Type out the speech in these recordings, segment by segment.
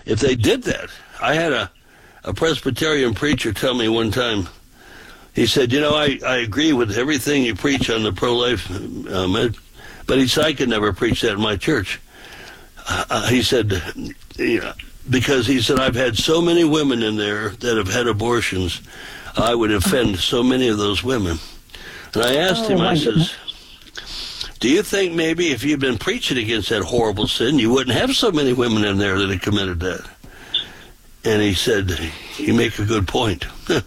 if they did that. I had a Presbyterian preacher tell me one time, he said, I agree with everything you preach on the pro-life, but he said, I could never preach that in my church. He said, because he said, I've had so many women in there that have had abortions, I would offend so many of those women. And I asked him, I says, do you think maybe if you'd been preaching against that horrible sin, you wouldn't have so many women in there that had committed that? And he said, you make a good point.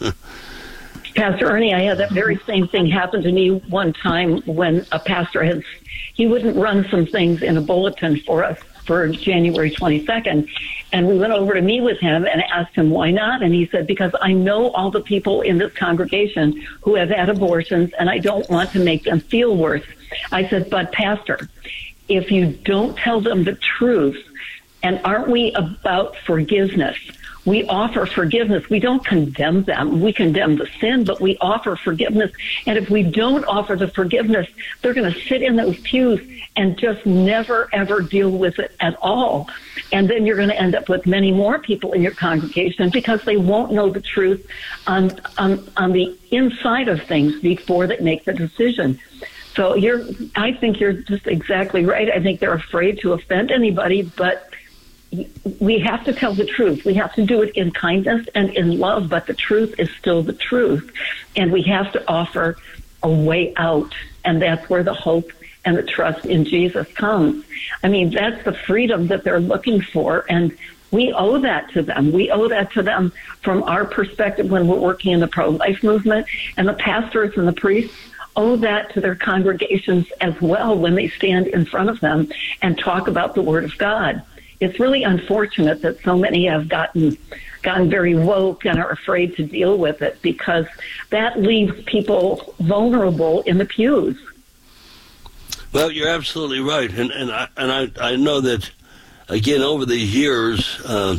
Pastor Ernie, I had that very same thing happen to me one time when a pastor he wouldn't run some things in a bulletin for us for January 22nd. And we went over to meet with him and asked him why not. And he said, because I know all the people in this congregation who have had abortions and I don't want to make them feel worse. I said, but Pastor, if you don't tell them the truth, and aren't we about forgiveness? We offer forgiveness. We don't condemn them. We condemn the sin, but we offer forgiveness. And if we don't offer the forgiveness, they're going to sit in those pews and just never, ever deal with it at all. And then you're going to end up with many more people in your congregation because they won't know the truth on the inside of things before they make the decision. So I think you're just exactly right. I think they're afraid to offend anybody, but we have to tell the truth. We have to do it in kindness and in love, but the truth is still the truth. And we have to offer a way out, and that's where the hope and the trust in Jesus comes. I mean, that's the freedom that they're looking for, and we owe that to them. We owe that to them from our perspective when we're working in the pro-life movement, and the pastors and the priests owe that to their congregations as well when they stand in front of them and talk about the Word of God. It's really unfortunate that so many have gotten very woke and are afraid to deal with it because that leaves people vulnerable in the pews. Well, you're absolutely right, and I know that again over the years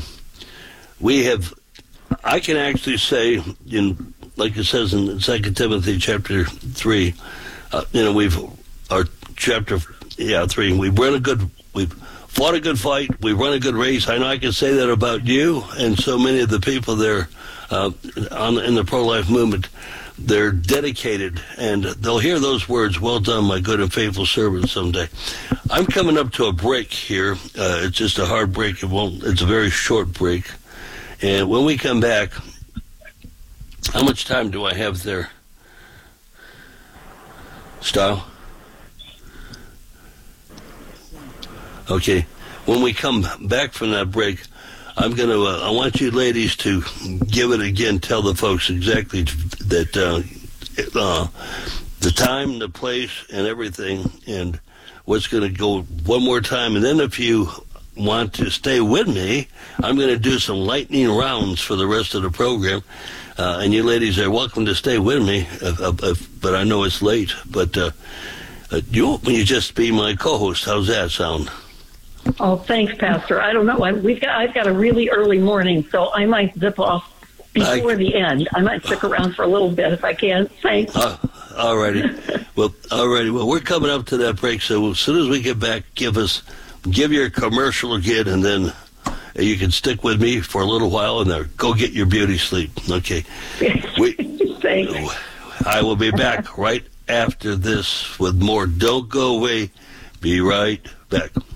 I can actually say like it says in 2 Timothy chapter 3, chapter 3. We've fought a good fight. We've run a good race. I know I can say that about you and so many of the people there in the pro-life movement. They're dedicated, and they'll hear those words, well done, my good and faithful servant, someday. I'm coming up to a break here. It's just a hard break. It's a very short break. And when we come back, how much time do I have there? Style? Okay. When we come back from that break, I want you ladies to give it again, tell the folks exactly that the time, the place, and everything, and what's going to go one more time. And then if you want to stay with me, I'm going to do some lightning rounds for the rest of the program. And you ladies are welcome to stay with me, but I know it's late. But you just be my co-host. How's that sound? Oh, thanks, Pastor. I don't know. I've got a really early morning, so I might zip off before the end. I might stick around for a little bit if I can. Thanks. All righty. Well, we're coming up to that break, so as soon as we get back, give your commercial again, and then you can stick with me for a little while, and then go get your beauty sleep. Okay. Thanks. I will be back right after this with more. Don't go away. Be right back.